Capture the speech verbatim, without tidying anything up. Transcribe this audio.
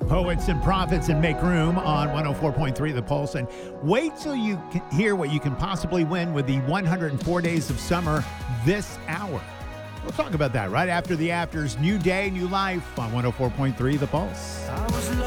Poets and Prophets and Make Room on one oh four point three The Pulse. And wait till you can hear what you can possibly win with the one hundred four Days of Summer this hour. We'll talk about that right after the afters. New day, new life on one oh four point three The Pulse.